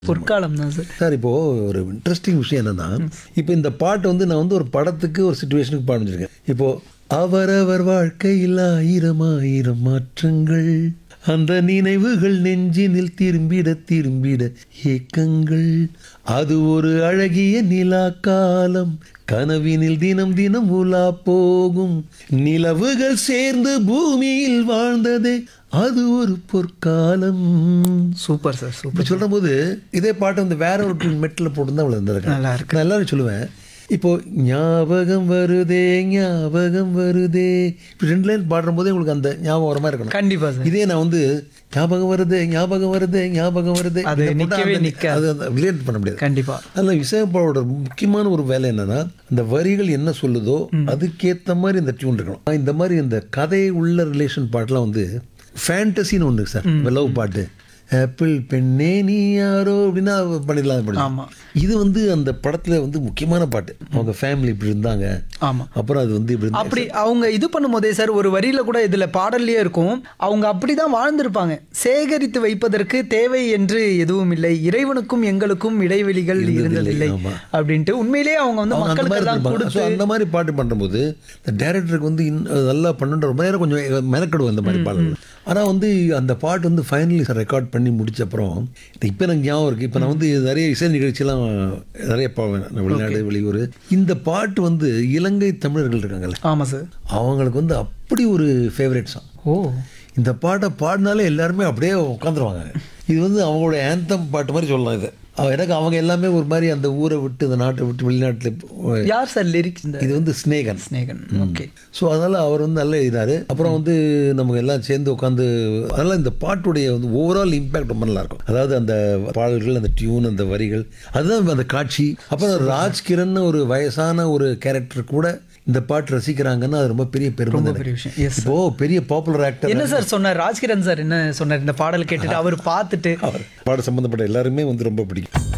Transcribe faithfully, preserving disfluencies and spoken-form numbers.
பொற்காலம் தான் sir. Sir இப்போ ஒரு இன்ட்ரெஸ்டிங் விஷயம் என்னன்னா, இப்போ இந்த பாட்டு வந்து நான் வந்து ஒரு படத்துக்கு ஒரு சிச்சுவேஷனுக்கு பாடிச்சிருக்கேன். இப்போ அவரவர் வாழ்க்கையில் ஆயிரம் ஆயிரம் மாற்றங்கள், அந்த நினைவுகள் நெஞ்சினில் திரும்பிட திரும்பிட ஏக்கங்கள், அது ஒரு அழகிய நிலா காலம், கனவினில் தினம் தினம் உலா போகும், நிலவுகள் சேர்ந்து பூமியில் வாழ்ந்ததே அது ஒரு பொற்காலம். சூப்பர் சார், இப்படி சூப்பர். சொல்கிற போது இதே பாட்டு வந்து வேற ஒரு மெட்டில் போட்டுருந்தா அவ்வளோ இருந்திருக்கேன். நல்லா இருக்கு. நான் எல்லாரும் சொல்லுவேன், இப்போ ஞாபகம் வருதே ஞாபகம் வருதே, இப்படி ரெண்டு லைன் பாடுற போதே உங்களுக்கு அந்த ஞாபகம் வர மாதிரி இருக்கணும். கண்டிப்பா சார். இதே நான் வந்து ஞாபகம் வருது ஞாபகம் வருது ஞாபகம் வருது அது இதை போட்டா நிக்கவே அந்த- நிக்காது. அது ரிலேட் பண்ண முடியாது. கண்டிப்பா. அதில் இசையமைப்பாளரோட முக்கியமான ஒரு வேலை என்னன்னா, அந்த வரிகள் என்ன சொல்லுதோ அதுக்கேற்ற மாதிரி இந்த டியூன் இருக்கணும். இந்த மாதிரி இந்த கதை உள்ள ரிலேஷன் பாட்டுலாம் வந்து ஃபேண்டசின்னு ஒன்று சார். லவ் பாட்டு, ஆப்பிள் பெண்ணே நீ யாரோ அப்படின்னா பண்ணிடலாம் படம். ஆமா. இது வந்து அந்த படத்துல வந்து முக்கியமான பாட்டு. அவங்க ஃபேமிலி இப்படி இருந்தாங்க, ஆமா. அப்புறம் அது வந்து இப்படி இருந்தாங்க. அப்படி அவங்க இது பண்ணும்போதே சார் ஒரு வரியில கூட இதுல பாடல்லையே இருக்கும், அவங்க அப்படிதான் வாழ்ந்திருப்பாங்க. சேகரித்து வைப்பதற்கு தேவை என்று எதுவும் இல்லை, இறைவனுக்கும் எங்களுக்கும் இடைவெளிகள் இருந்ததில்லை ஆமா. அப்படின்ட்டு உண்மையிலேயே அவங்க வந்து அவங்க அந்த மக்களுக்கு மாதிரி எல்லாம் இருப்பாங்க. கொடுத்து So, அந்த மாதிரி பாட்டு பண்ணும்போது இந்த டைரக்டருக்கு வந்து இன்னும் நல்லா பண்ணுன்ற ரொம்ப நேரம் கொஞ்சம் மெனக்கெடுவோம் இந்த மாதிரி பாடல்கள். ஆனால் வந்து அந்த பாட்டு வந்து ஃபைனலி ரெக்கார்ட் பண்ணி முடிச்ச அப்புறம் இப்போ எனக்கு ஞாபகம் இருக்குது. இப்போ நான் வந்து நிறைய இசை நிகழ்ச்சியெல்லாம் நிறைய போவேன், வெளிநாடு வெளியூர். இந்த பாட்டு வந்து இலங்கை தமிழர்கள் இருக்காங்கல்ல, ஆமா சார், அவங்களுக்கு வந்து அப்படி ஒரு ஃபேவரட் சாங். ஓ இந்த பாட்டை பாடினாலே எல்லாருமே அப்படியே உட்காந்துருவாங்க. இது வந்து அவங்களோட ஆந்தம் பாட்டு மாதிரி சொல்லலாம். இது அவ- எனக்கு அவங்க எல்லாமே ஒரு மாதிரி அந்த ஊரை விட்டு இந்த நாட்டை விட்டு வெளிநாட்டில். யார் சார் லிரிக்ஸ்? இந்த இது வந்து ஸ்னேகன். ஸ்நேகன். ஓகே. ஸோ அதனால் அவர் வந்து நல்லா எழுதினார். அப்புறம் வந்து நம்ம எல்லாம் சேர்ந்து உட்காந்து, அதனால் இந்த பாட்டுடைய வந்து ஓவரால் இம்பேக்ட் ரொம்ப நல்லா இருக்கும். அதாவது அந்த பாடல்கள், அந்த டியூன், அந்த வரிகள், அதுதான் அந்த காட்சி. அப்புறம் ராஜ்கிரண் ஒரு வயசான ஒரு கேரக்டர் கூட இந்த பாட்டு ரசிக்கிறாங்கன்னா அது ரொம்ப பெரிய பெருமை. ரொம்ப எனக்கு. பெரிய விஷயம். Yes, இப்போ பெரிய பாப்புலர் ஆக்டர் என்ன சார் சொன்னார் ராஜ்கிரண் சார்? என்ன சொன்னார் இந்த பாடல் கேட்டுட்டு அவர் பார்த்துட்டு? அவர் பாட சம்பந்தப்பட்ட எல்லாருமே வந்து ரொம்ப பிடிக்கும்.